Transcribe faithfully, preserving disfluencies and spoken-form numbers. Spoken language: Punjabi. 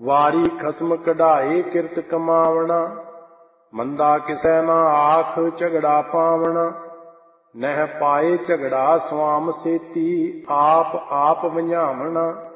ਵਾਰੀ ਖਸਮ ਕਢਾਏ ਕਿਰਤ ਕਮਾਵਣਾ, ਮੰਦਾ ਕਿਸੈ ਨਾ ਆਖ ਝਗੜਾ ਪਾਵਣਾ। ਨਹਿ ਪਾਏ ਝਗੜਾ ਸੁਆਮ ਸੇਤੀ, ਆਪ ਆਪ ਵੰਝਾਵਣਾ।